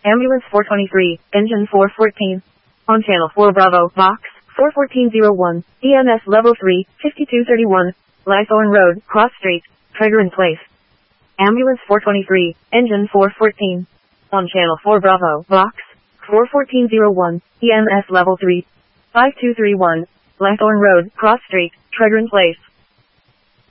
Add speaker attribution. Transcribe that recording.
Speaker 1: Ambulance 423, engine 414. On channel 4 Bravo, box 41401, EMS level 3, 5231, Lythorn Road, Cross Street, Trigger in place. Ambulance 423, engine 414. On channel 4 Bravo, box 41401, EMS level 3, 5231, Lythorn Road, Cross Street, Trigger in place.